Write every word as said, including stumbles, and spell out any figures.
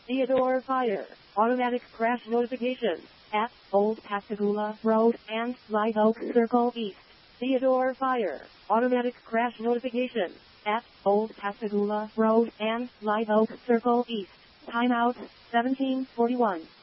Theodore Fire. Automatic crash notification at Old Pascagoula Road and Live Oak Circle East. Theodore Fire. Automatic crash notification at Old Pascagoula Road and Live Oak Circle East. Timeout seventeen forty-one.